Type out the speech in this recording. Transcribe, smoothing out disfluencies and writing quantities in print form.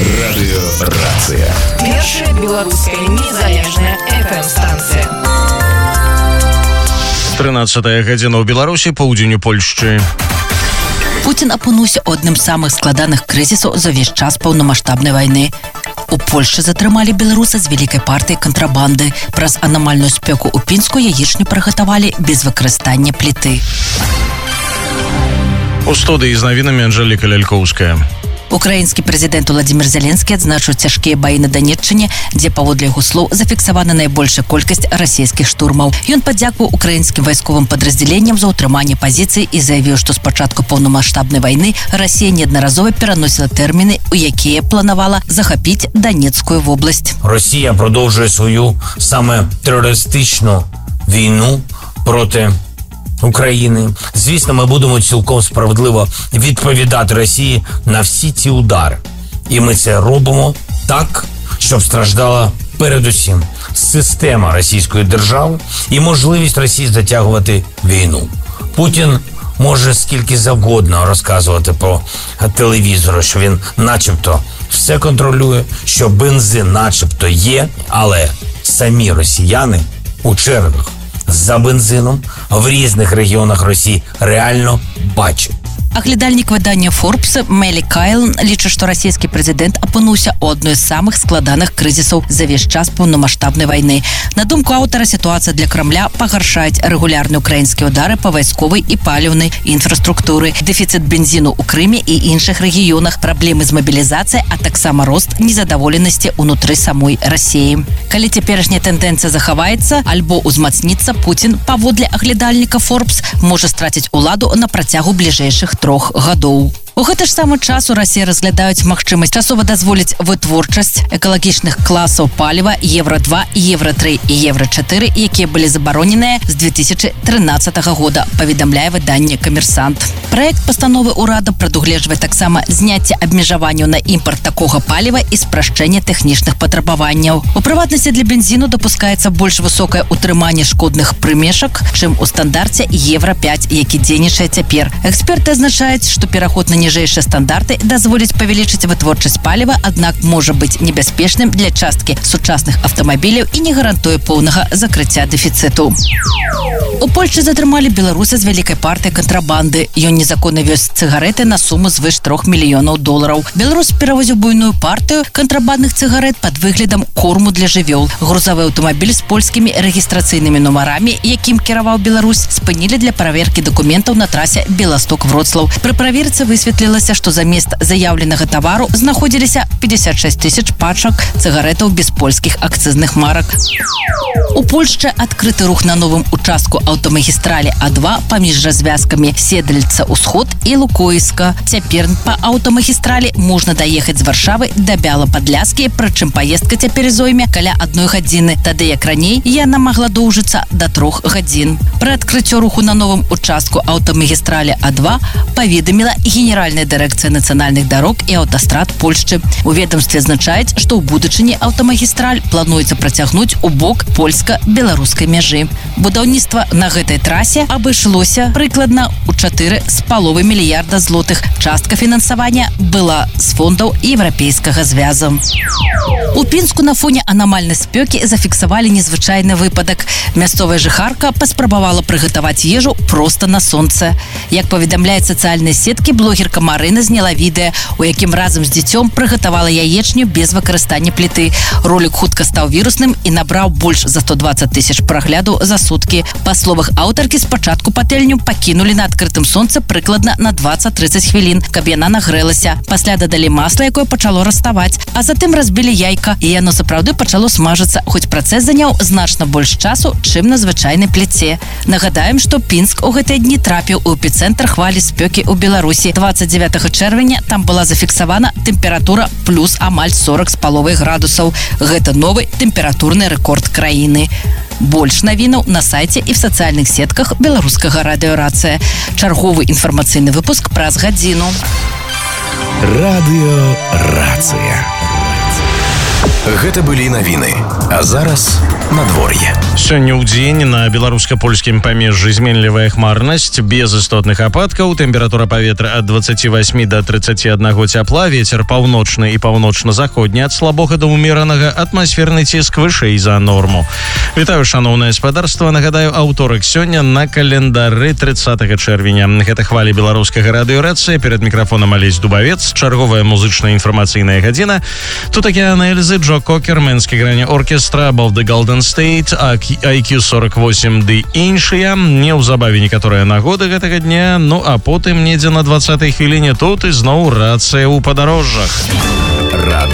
Радыёрацыя. Першая беларуская незалежная FM-станцыя. 13 гадзіна ў Беларусі, паўдзень у Польшчы. Путін апынуўся одним з самых складаных крызісаў за весь час паўнамаштабнай вайны. У Польшчы затрымалі беларуса з вялікай партыі кантрабанды. Праз анамальную спёку ў Пінску яечню прыгатавалі без выкарыстання пліты. У студыі з навінамі Анжэліка Лялькоўская. Украінскі прэзідэнт Владзімір Зеленскі адзначыў цяжкія баі на Данеччыне, дзе, паводле яго слоў, зафіксавана найбольшая колькасць расійскіх штурмаў. Ён падзякаваў украінскім вайсковым падраздзяленням за ўтрыманне пазіцый і заявіў, што з пачатку паўнамаштабнай вайны Расія неаднаразова пераносіла тэрміны, у якія планавала захапіць Донецкую вобласць. Росія продовжує свою саме терористичну війну проти України. Звісно, ми будемо цілком справедливо відповідати Росії на всі ці удари. І ми це робимо так, щоб страждала передусім система російської держави і можливість Росії затягувати війну. Путін може скільки завгодно розказувати по телевізору, що він начебто все контролює, що бензин начебто є, але самі росіяни у чергах за бензином в різних регіонах Росії реально бачать. Аглядальнік выдання Forbes Мелі Кайлн лічыць, што расійскі прэзідэнт апынуўся ў адной з самых складаных крызісаў за весь час паўнамаштабнай вайны. На думку аўтара, сітуацыя для Крамля пагаршаюць рэгулярныя украінскія ўдары па вайсковай і паліўнай інфраструктуры, дэфіцыт бензіну ў Крыме і іншых рэгіёнах, праблемы з мабілізацыяй, а таксама рост незадаволенасці ўнутры самой Расіі. Калі цяперашняя тэндэнцыя захаваецца альбо ўзмацніцца, Путін, паводле аглядальніка Forbes, можа страціць уладу на працягу бліжэйшых 3 гадоў. У гэты ж самы час у Расіі разглядаюць магчымасць часова дазволіць вытворчасць экалагічных класаў паліва Евро-2, Евро-3 і Евро-4, якія былі забароненыя з 2013 года, паведамляе выданне «Камерсант». Праект пастановы ўрада прадугледжвае таксама зняцце абмежаванняў на імпарт такога паліва і спрашчэнне тэхнічных патрабаванняў. У прыватнасці для бензіну дапускаецца больш высокае ўтрыманне шкодных прымешак, чым у стандарце Евро-5, які дзейнічае цяпер. Эксперты азначаюць, што пераход на ніжэйшыя стандарты дазволіць павялічыць вытворчасць паліва, аднак можа быць небяспечным для часткі сучасных аўтамабіляў і не гарантуе поўнага закрыцця дэфіцыту. У Польшчы затрымалі беларуса з вялікай партыі кантрабанды. Ён незаконна вёз цыгарэты на суму звыш $3 мільёнаў. Беларус перавозіў буйную партыю кантрабандных цыгарэт пад выглядам корму для жывёл. Грузавы аўтамабіль з польскімі рэгістрацыйнымі нумарамі, якім кіраваў Беларусь, спынілі для праверкі дакументаў на трасе Беласток-Вроцлаў. Пры праверцы высветлілася, што замест заяўленага тавару знаходзіліся 56 тысяч пачак цыгарэтаў без польскіх акцызных марак. У Польшчы адкрыты рух на новым участку аўтамагістралі А2 паміж развязкамі Седльца-Усход і Лукойска. Цяпер па аўтамагістралі можна даехаць з Варшавы да Бяла-Падляскі, прычым паездка цяпер зойме каля 1 гадзіны, тады як раней яна магла доўжыцца да 3 гадзін. Пры адкрыццё руху на новым участку аўтамагістралі А2 паведаміла Генеральная дырэкцыя нацыянальных дарог і аўтастрад Польшчы. У ведомстве азначаюць, што ў будучыні аўтамагістраль плануецца працягнуць у бок польска-беларускай мяжы. Будаўніцтва на гэтай трасе абышлося прыкладна ў 4,5 мільярда злотых. Частка фінансавання была з фондаў Еўрапейскага звяза. У Пінску на фоне анамальнай спёкі зафіксавалі незвычайны выпадак. Мясцовая жыхарка паспрабавала прыгатаваць ежу проста на сонцы. Як паведамляюць сацыяльныя сеткі, блогерка Марына зняла відэа, у якім разам з дзіцём прыгатавала яечню без выкарыстання пліты. Ролік хутка стаў вірусным і набраў больш за 120 тысяч праглядаў за суткі. Па словах аўтаркі, спачатку патэльню пакінулі на адкрытым сонцы прыкладна на 20-30 хвілін, каб яна нагрэлася. Пасля дадалі масла, якое пачало раставаць, а затым разбілі яйка, і яно сапраўды пачало смажыцца, хоць працэс заняў значна больш часу, чым на звычайнай пліце. Нагадаем, што Пінск у гэтыя дні трапіў у эпіцэнтр хвалі спёкі ў Беларусі. 29 чэрвеня там была зафіксавана тэмпература плюс амаль 40,5 градусаў. Гэта новы тэмпературны рэкорд краіны. Больш навінаў на сайце і в сацыяльных сетках беларускага радыёрацыя. Чарговы інфармацыйны выпуск праз гадзіну. Радыёрацыя. Гэта былі навіны. А зараз надвор'е. Сёння ў дзень на беларуска-польскім памежжы зменлівая хмарнасць, без істотных ападкаў, тэмпература паветра ад 28 до 31 цяпла, вецер паўночны і паўночна-заходні ад слабога да ўмеранага, атмасферны ціск вышэй за норму. Вітаю, шаноўнае спадарства. Нагадаю, аўторак сёння на календары 30 чэрвеня. Гэта хвалі беларускага радыёрацыя. Перад мікрафонам Алесь Дубавец. Чарговая музычная інфармацыйная гадзіна. Тут Океан Эльзы, Джо Кокер, Мэнскі грані оркестра, Above the Golden State, IQ48 ды іншыя. Неўзабаве некаторыя нагоды гэтага дня. Ну а потым недзе на 20-й хвіліне тут ізноў рацыя ў падарожжах.